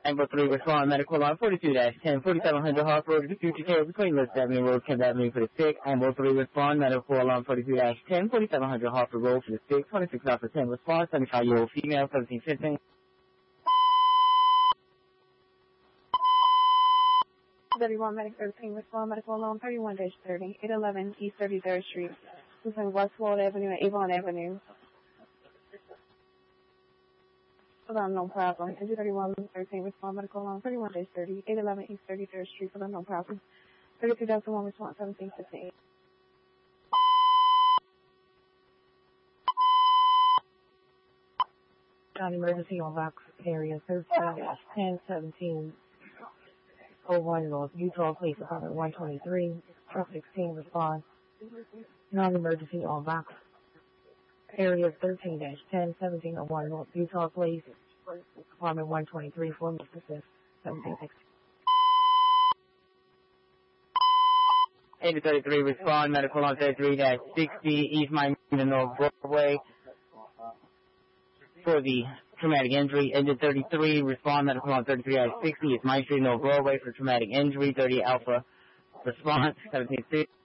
Angle 3, respond medical line 42-10, 4700 Hawk Road, the future care between List Avenue Road, 10th Avenue for the sick. Angle 3, respond medical line 42-10, 4700 Harper Road for the sick, 26 Alpha 10, respond, 75-year-old female, 1715. 31 Medic 13, respond medical alone 31-30, 811 East 33rd Street, between Westwood Avenue and Avon Avenue. For the unknown problem. Engine 31 13, respond medical alone 31-30, 811 East 33rd Street, for the unknown problem. 32,001, response 1758. Emergency on box area 13-1017. 01 North Utah Police Department 123, truck 16 respond. Non-emergency on box area 13-101701 North Utah Police Department 123 for Mr. 1760. 8033 respond medical on 33-60 East Miami North Broadway for the traumatic injury. Engine 33, respond medical on 33-60 is Main Street, North Broadway for traumatic injury. 30 Alpha, response 1760.